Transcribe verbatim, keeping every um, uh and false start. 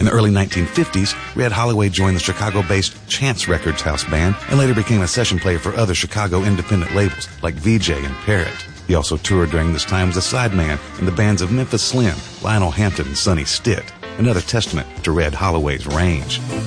In the early nineteen fifties, Red Holloway joined the Chicago-based Chance Records house band and later became a session player for other Chicago independent labels like V J and Parrot. He also toured during this time as a sideman in the bands of Memphis Slim, Lionel Hampton, and Sonny Stitt, another testament to Red Holloway's range.